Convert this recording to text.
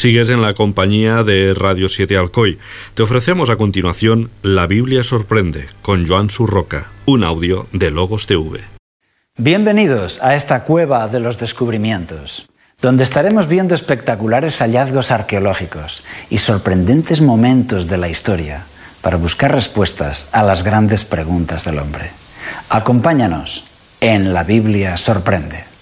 Sigues en la compañía de Radio 7 Alcoy. Te ofrecemos a continuación La Biblia sorprende con Joan Surroca, un audio de Logos TV. Bienvenidos a esta cueva de los descubrimientos, donde estaremos viendo espectaculares hallazgos arqueológicos y sorprendentes momentos de la historia para buscar respuestas a las grandes preguntas del hombre. Acompáñanos en La Biblia sorprende.